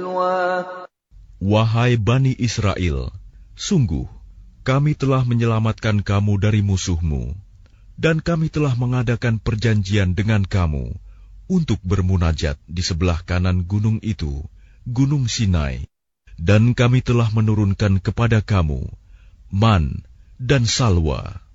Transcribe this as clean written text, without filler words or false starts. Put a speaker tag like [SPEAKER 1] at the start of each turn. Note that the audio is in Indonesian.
[SPEAKER 1] وسلوى.
[SPEAKER 2] Wahai Bani Israel, sungguh kami telah menyelamatkan kamu dari musuhmu, dan kami telah mengadakan perjanjian dengan kamu untuk bermunajat di sebelah kanan gunung itu, Gunung Sinai, dan kami telah menurunkan kepada kamu man dan salwa.